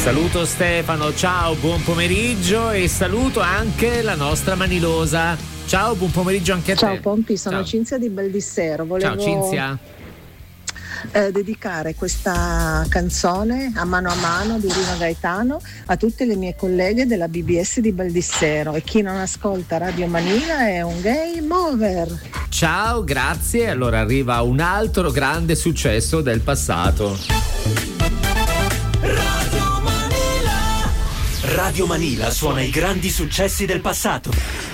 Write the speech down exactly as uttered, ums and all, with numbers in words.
Saluto Stefano, ciao, buon pomeriggio e saluto anche la nostra Manilosa. Ciao, buon pomeriggio anche a ciao, te. Ciao Pompi, sono ciao. Cinzia di Baldissero. Volevo... Ciao Cinzia. Eh, dedicare questa canzone a mano a mano di Rino Gaetano a tutte le mie colleghe della B B S di Baldissero, e chi non ascolta Radio Manila è un game over. Ciao, grazie. Allora arriva un altro grande successo del passato. Radio Manila. Radio Manila suona i grandi successi del passato.